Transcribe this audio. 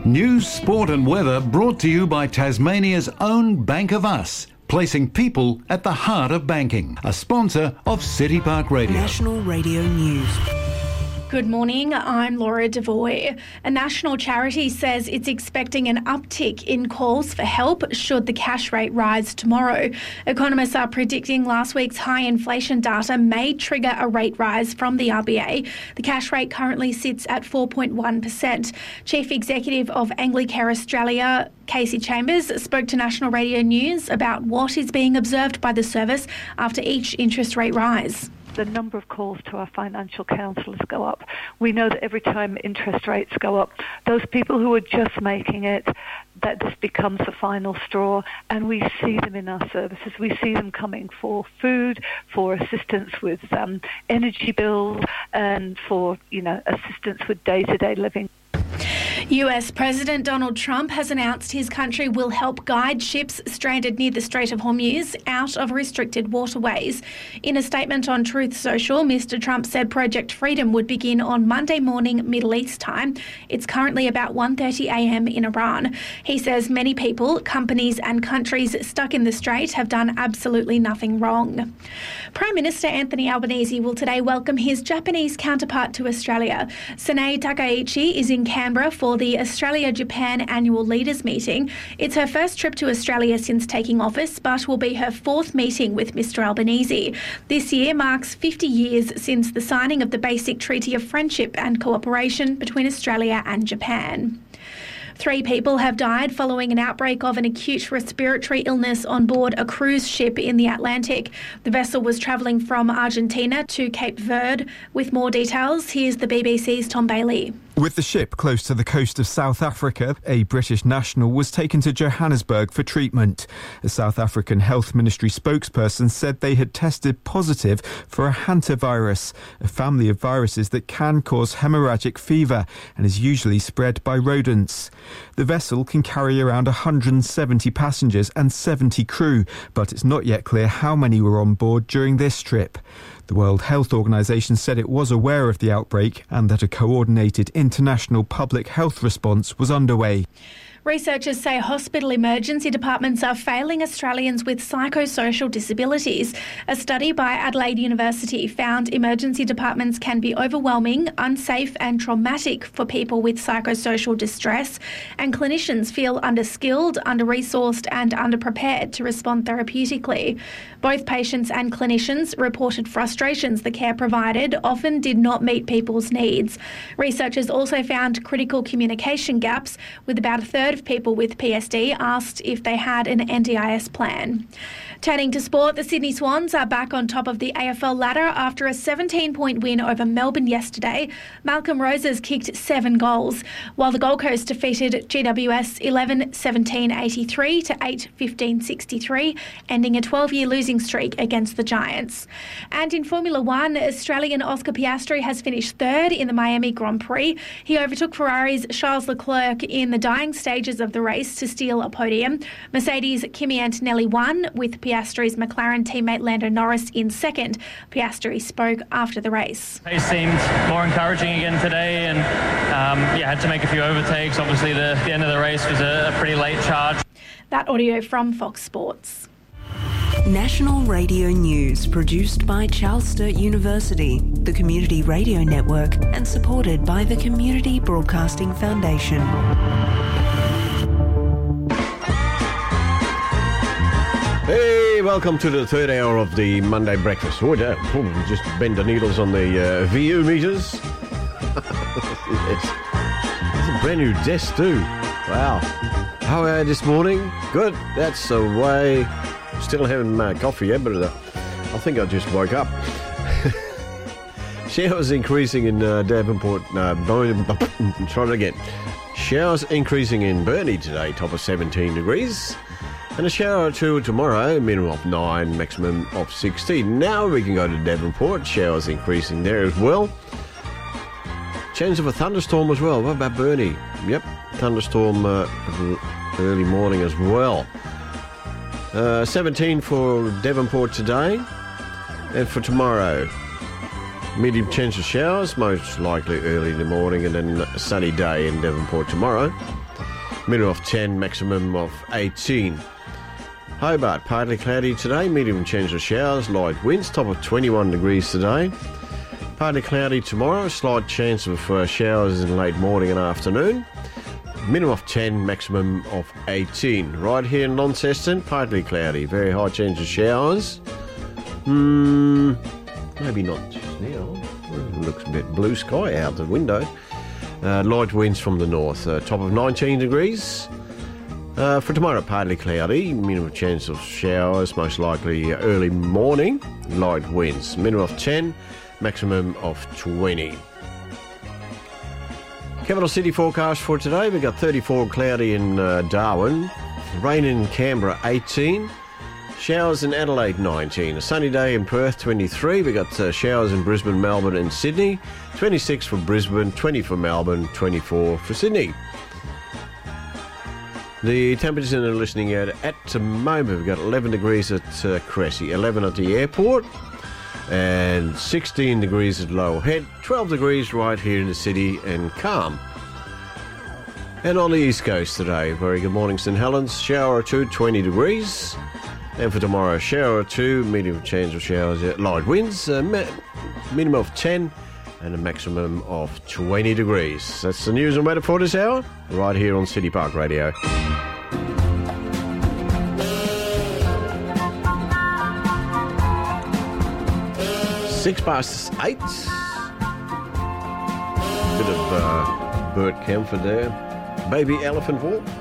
News, sport and weather brought to you by Tasmania's own Bank of Us, placing people at the heart of banking. A sponsor of City Park Radio. National Radio News. Good morning, I'm Laura Devoy. A national charity says it's expecting an uptick in calls for help should the cash rate rise tomorrow. Economists are predicting last week's high inflation data may trigger a rate rise from the RBA. The cash rate currently sits at 4.1%. Chief Executive of Anglicare Australia, Casey Chambers, spoke to National Radio News about what is being observed by the service after each interest rate rise. The number of calls to our financial counsellors go up. We know that every time interest rates go up, those people who are just making it, that this becomes the final straw, and we see them in our services. We see them coming for food, for assistance with energy bills, and for, assistance with day-to-day living. US President Donald Trump has announced his country will help guide ships stranded near the Strait of Hormuz out of restricted waterways. In a statement on Truth Social, Mr. Trump said Project Freedom would begin on Monday morning Middle East time. It's currently about 1:30 a.m. in Iran. He says many people, companies and countries stuck in the strait have done absolutely nothing wrong. Prime Minister Anthony Albanese will today welcome his Japanese counterpart to Australia. Sanae Takaichi is in Canberra for the Australia-Japan Annual Leaders Meeting. It's her first trip to Australia since taking office, but will be her fourth meeting with Mr. Albanese. This year marks 50 years since the signing of the Basic Treaty of Friendship and Cooperation between Australia and Japan. 3 people have died following an outbreak of an acute respiratory illness on board a cruise ship in the Atlantic. The vessel was travelling from Argentina to Cape Verde. With more details, here's the BBC's Tom Bailey. With the ship close to the coast of South Africa, a British national was taken to Johannesburg for treatment. A South African Health Ministry spokesperson said they had tested positive for a hantavirus, a family of viruses that can cause hemorrhagic fever and is usually spread by rodents. The vessel can carry around 170 passengers and 70 crew, but it's not yet clear how many were on board during this trip. The World Health Organization said it was aware of the outbreak and that a coordinated international public health response was underway. Researchers say hospital emergency departments are failing Australians with psychosocial disabilities. A study by Adelaide University found emergency departments can be overwhelming, unsafe and traumatic for people with psychosocial distress, and clinicians feel underskilled, under-resourced and underprepared to respond therapeutically. Both patients and clinicians reported frustrations the care provided often did not meet people's needs. Researchers also found critical communication gaps, with about a third of people with PSD asked if they had an NDIS plan. Turning to sport, the Sydney Swans are back on top of the AFL ladder after a 17-point win over Melbourne yesterday. Malcolm Roses kicked 7 goals, while the Gold Coast defeated GWS 11-17-83 to 8-15-63, ending a 12-year losing streak against the Giants. And in Formula One, Australian Oscar Piastri has finished third in the Miami Grand Prix. He overtook Ferrari's Charles Leclerc in the dying stages of the race to steal a podium. Mercedes' Kimi Antonelli won, with Piastri's McLaren teammate Lando Norris in second. Piastri spoke after the race. Pace seemed more encouraging again today, and had to make a few overtakes. Obviously, the end of the race was a pretty late charge. That audio from Fox Sports. National Radio News, produced by Charles Sturt University, the Community Radio Network, and supported by the Community Broadcasting Foundation. Hey, welcome to the third hour of the Monday breakfast. Oh, yeah, just bend the needles on the VU meters. It's a brand new desk too. Wow. How are you this morning? Good. That's the way. Still having coffee yet, but I think I just woke up. Showers increasing in Devonport. Try it again. Showers increasing in Burnie today, top of 17 degrees. And a shower or two tomorrow, minimum of 9, maximum of 16. Now we can go to Devonport. Showers increasing there as well. Chance of a thunderstorm as well. What about Burnie? Yep, thunderstorm early morning as well. 17 for Devonport today. And for tomorrow, Medium chance of showers, most likely early in the morning, and then a sunny day in Devonport tomorrow. Minimum of 10, maximum of 18. Hobart, partly cloudy today, medium chance of showers, light winds, top of 21 degrees today. Partly cloudy tomorrow, slight chance of showers in late morning and afternoon. Minimum of 10, maximum of 18. Right here in Launceston, partly cloudy, very high chance of showers. Maybe not just now. It looks a bit blue sky out the window. Light winds from the north, top of 19 degrees. For tomorrow, partly cloudy, minimum chance of showers, most likely early morning. Light winds, minimum of 10, maximum of 20. Capital City forecast for today, we've got 34 cloudy in Darwin, rain in Canberra 18, showers in Adelaide 19, a sunny day in Perth 23, we've got showers in Brisbane, Melbourne and Sydney, 26 for Brisbane, 20 for Melbourne, 24 for Sydney. The temperatures in the listening area at the moment, we've got 11 degrees at Cressy, 11 at the airport, and 16 degrees at Lower Head, 12 degrees right here in the city and calm. And on the east coast today, very good morning St Helens, shower or two, 20 degrees. And for tomorrow, shower or two, medium chance of showers, light winds, minimum of 10 and a maximum of 20 degrees. That's the news and weather for this hour, right here on City Park Radio. Six past 8. Bit of Bert Kempfert there. Baby Elephant Walk.